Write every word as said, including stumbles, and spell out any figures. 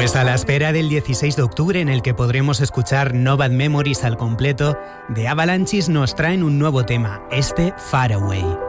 Pues a la espera del dieciséis de octubre, en el que podremos escuchar No Bad Memories al completo, The Avalanches nos traen un nuevo tema, este Far Away.